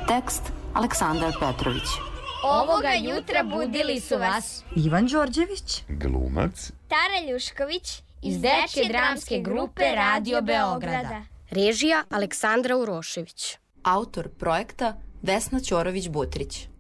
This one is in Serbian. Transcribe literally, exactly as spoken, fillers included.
Tekst Aleksandar Petrović. Ovoga jutra budili su vas Ivan Đorđević, glumac Tara Ljušković iz Dečje dramske grupe Radio Beograda. Režija Aleksandra Urošević. Autor projekta Vesna Ćorović-Butrić.